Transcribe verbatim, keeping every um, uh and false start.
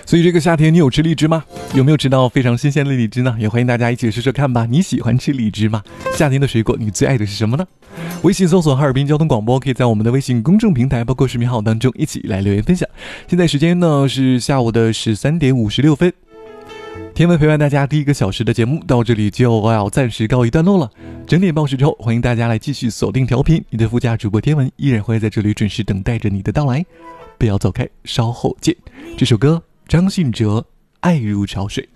所以这个夏天你有吃荔枝吗？有没有吃到非常新鲜的荔枝呢？也欢迎大家一起说说看吧，你喜欢吃荔枝吗？夏天的水果你最爱的是什么呢？微信搜索哈尔滨交通广播，可以在我们的微信公众平台包括视频号当中一起来留言分享。现在时间呢是下午的十三点五十六分。天文陪伴大家第一个小时的节目到这里就要暂时告一段落了。整点报时之后，欢迎大家来继续锁定调频，你的副驾主播天文依然会在这里准时等待着你的到来，不要走开，稍后见。这首歌张信哲《爱如潮水》。